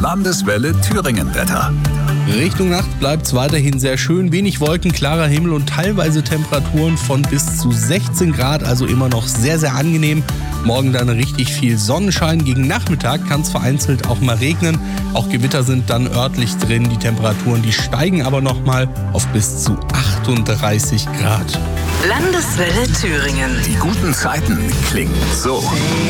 Landeswelle Thüringen Wetter. Richtung Nacht bleibt es weiterhin sehr schön. Wenig Wolken, klarer Himmel und teilweise Temperaturen von bis zu 16 Grad. Also immer noch sehr, sehr angenehm. Morgen dann richtig viel Sonnenschein. Gegen Nachmittag kann es vereinzelt auch mal regnen. Auch Gewitter sind dann örtlich drin. Die Temperaturen, die steigen aber nochmal auf bis zu 38 Grad. Landeswelle Thüringen. Die guten Zeiten klingen so.